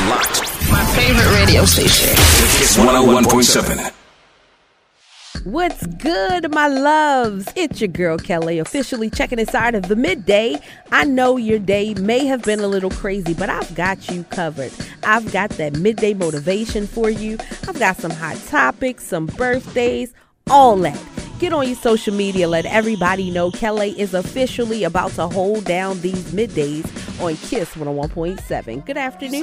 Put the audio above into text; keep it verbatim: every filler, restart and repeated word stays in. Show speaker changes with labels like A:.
A: locked.
B: My favorite radio station.
A: Kiss one oh one point seven.
C: What's good, my loves? It's your girl, Kelly, officially checking inside of the midday. I know your day may have been a little crazy, but I've got you covered. I've got that midday motivation for you. I've got some hot topics, some birthdays, all that. Get on your social media. Let everybody know Kelly is officially about to hold down these middays on Kiss one oh one point seven. Good afternoon.